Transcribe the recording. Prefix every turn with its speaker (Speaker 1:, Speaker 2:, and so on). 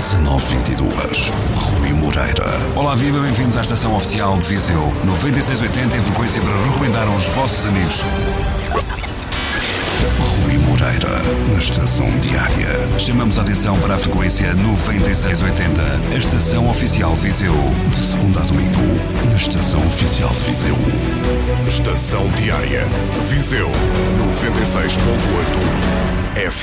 Speaker 1: 1922. Rui Moreira.
Speaker 2: Olá, viva, bem-vindos à Estação Oficial de Viseu. 9680 em frequência para recomendar aos vossos amigos.
Speaker 1: Rui Moreira, na Estação Diária.
Speaker 2: Chamamos a atenção para a frequência 9680, a Estação Oficial de Viseu.
Speaker 1: De segunda a domingo, na Estação Oficial de Viseu.
Speaker 3: Estação Diária. Viseu 96.8 FM.